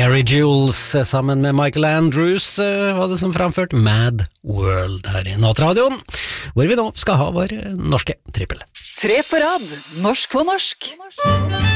Gary Jules sammen med Michael Andrews var det som framført Mad World her i Nattradioen, hvor vi nå skal ha vår norske trippel. 3 på rad, norsk på norsk.